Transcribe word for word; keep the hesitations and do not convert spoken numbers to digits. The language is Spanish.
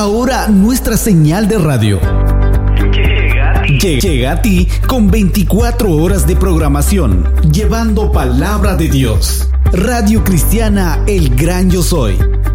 Ahora nuestra señal de radio llega a ti, llega a ti con veinticuatro horas de programación, llevando palabra de Dios. Radio Cristiana El Gran Yo Soy,